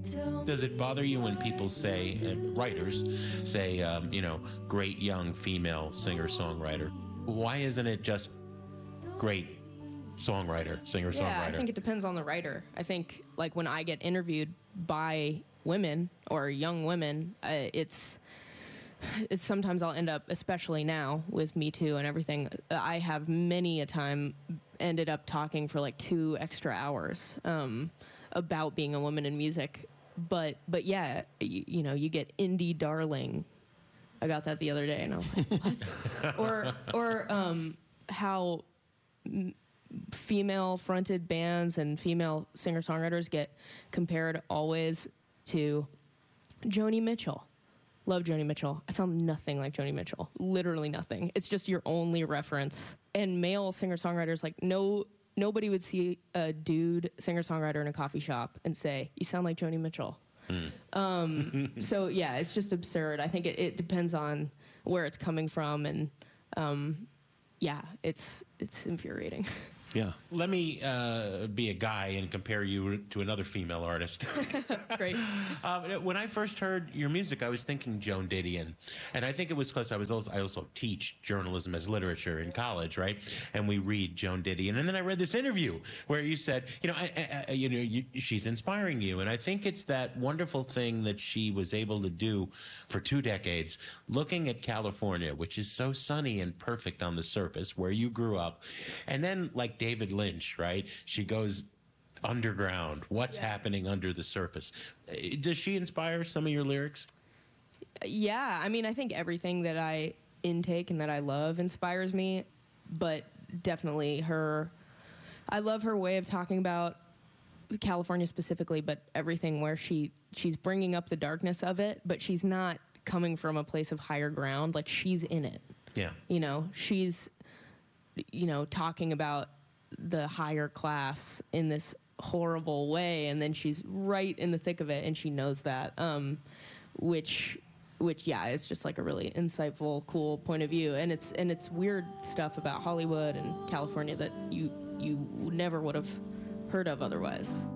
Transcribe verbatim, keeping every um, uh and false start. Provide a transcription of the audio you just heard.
Does it bother you when people say, and writers say, um, you know, great young female singer-songwriter? Why isn't it just great songwriter, singer-songwriter? Yeah, I think it depends on the writer. I think, like, when I get interviewed by women or young women, uh, it's... It's sometimes I'll end up, especially now with Me Too and everything, I have many a time ended up talking for like two extra hours um, about being a woman in music. But but yeah, you, you know, you get indie darling. I got that the other day, and I was like, what? or or um, how m- female-fronted bands and female singer-songwriters get compared always to Joni Mitchell. Love Joni Mitchell. I sound nothing like Joni Mitchell. Literally nothing. It's just your only reference. And male singer-songwriters, like, no, nobody would see a dude singer-songwriter in a coffee shop and say, you sound like Joni Mitchell. Mm. Um, so, yeah, it's just absurd. I think it, it depends on where it's coming from. And, um, yeah, it's it's infuriating. Yeah. Let me uh, be a guy and compare you to another female artist. Great. Um, when I first heard your music, I was thinking Joan Didion, and I think it was because I was also I also teach journalism as literature in college, right? And we read Joan Didion, and then I read this interview where you said, you know, I, I, you know, you, she's inspiring you, and I think it's that wonderful thing that she was able to do for two decades, looking at California, which is so sunny and perfect on the surface, where you grew up, and then like David Lynch, right? She goes underground. What's yeah. happening under the surface? Does she inspire some of your lyrics? Yeah, I mean, I think everything that I intake and that I love inspires me, but definitely her, I love her way of talking about California specifically, but everything where she, she's bringing up the darkness of it, but she's not coming from a place of higher ground. Like, she's in it. Yeah. You know, she's, you know, talking about the higher class in this horrible way, and then she's right in the thick of it, and she knows that, um, which, which, yeah, is just like a really insightful, cool point of view, and it's and it's weird stuff about Hollywood and California that you you never would have heard of otherwise.